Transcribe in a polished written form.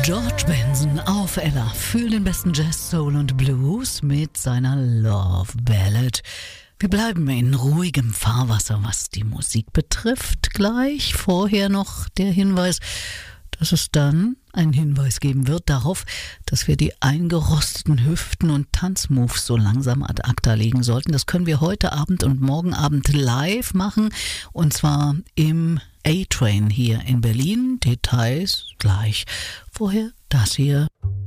George Benson auf Ella für den besten Jazz, Soul und Blues mit seiner Love Ballad. Wir bleiben in ruhigem Fahrwasser, was die Musik betrifft. Gleich vorher noch der Hinweis, dass es dann einen Hinweis geben wird darauf, dass wir die eingerosteten Hüften und Tanzmoves so langsam ad acta legen sollten. Das können wir heute Abend und morgen Abend live machen, und zwar im A-Train hier in Berlin. Details gleich. Vorher das hier.